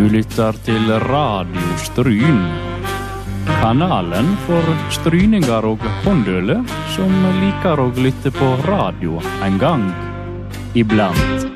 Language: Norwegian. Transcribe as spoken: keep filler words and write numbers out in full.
Du lytter til Radio Stryn. Kanalen for stryninger og håndøle som liker å lytte på radio en gang iblant.